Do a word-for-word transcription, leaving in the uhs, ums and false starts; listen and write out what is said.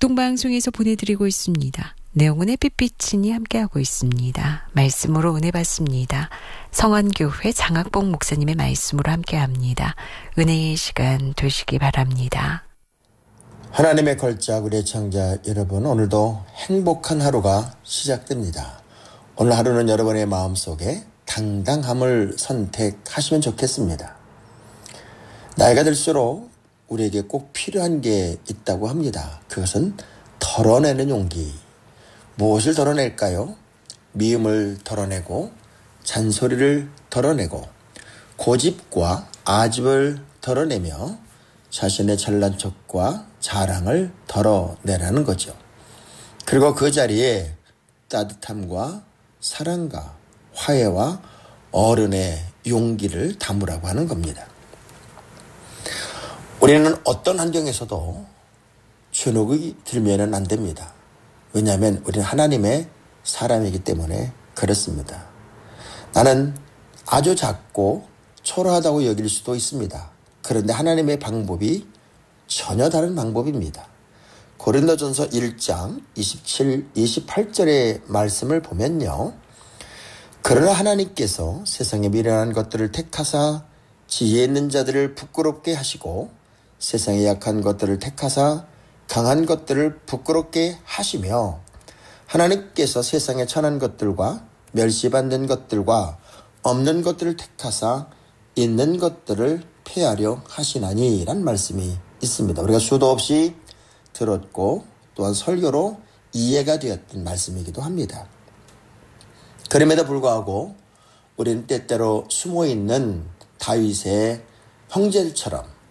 극동방송에서 보내드리고 있습니다. 내용은 햇빛비치니 함께하고 있습니다. 말씀으로 은혜 받습니다. 성안교회 장학봉 목사님의 말씀으로 함께합니다. 은혜의 시간 되시기 바랍니다. 하나님의 걸작 우리 애청자 여러분, 오늘도 행복한 하루가 시작됩니다. 오늘 하루는 여러분의 마음속에 당당함을 선택하시면 좋겠습니다. 나이가 들수록 우리에게 꼭 필요한 게 있다고 합니다. 그것은 털어내는 용기. 무엇을 털어낼까요? 미움을 털어내고, 잔소리를 털어내고, 고집과 아집을 털어내며 자신의 잘난 척과 자랑을 털어내라는 거죠. 그리고 그 자리에 따뜻함과 사랑과 화해와 어른의 용기를 담으라고 하는 겁니다. 우리는 어떤 환경에서도 주눅이 들면 안 됩니다. 왜냐하면 우리는 하나님의 사람이기 때문에 그렇습니다. 나는 아주 작고 초라하다고 여길 수도 있습니다. 그런데 하나님의 방법이 전혀 다른 방법입니다. 고린도전서 일 장 이십칠, 이십팔 절의 말씀을 보면요. 그러나 하나님께서 세상에 미련한 것들을 택하사 지혜 있는 자들을 부끄럽게 하시고 세상에 약한 것들을 택하사 강한 것들을 부끄럽게 하시며 하나님께서 세상에 천한 것들과 멸시받는 것들과 없는 것들을 택하사 있는 것들을 폐하려 하시나니 라는 말씀이 있습니다. 우리가 수도 없이 들었고 또한 설교로 이해가 되었던 말씀이기도 합니다. 그럼에도 불구하고 우리는 때때로 숨어있는 다윗의 형제들처럼